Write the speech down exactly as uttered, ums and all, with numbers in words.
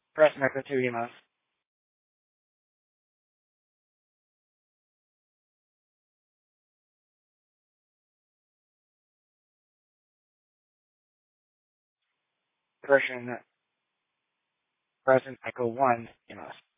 Press Echo two います。Version Present Echo one います。